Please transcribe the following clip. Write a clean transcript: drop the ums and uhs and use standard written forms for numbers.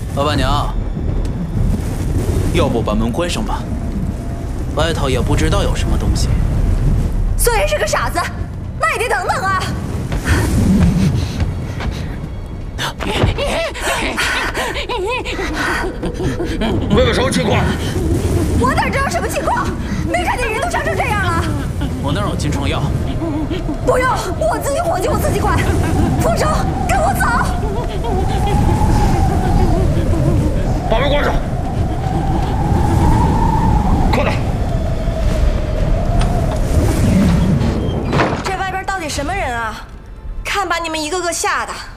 老板娘，要不把门关上吧？外头也不知道有什么东西。 虽然是个傻子，那也得等等啊！ 问问什么情况？ 我哪知道什么情况？没看见人都伤成这样了。 我能有金疮药？ 不用，我自己伙计，我自己管。傅成，跟我走。 把门关上，快点！ 这外边到底什么人啊？看把你们一个个吓的。